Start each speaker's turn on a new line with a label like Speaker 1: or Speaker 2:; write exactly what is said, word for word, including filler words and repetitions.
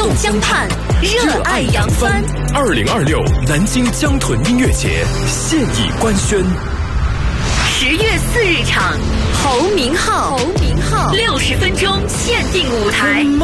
Speaker 1: 动江畔，热爱扬帆。
Speaker 2: 二零二六南京江豚音乐节现已官宣。
Speaker 1: 十月四日场，侯明昊，侯明昊六十分钟限定舞台。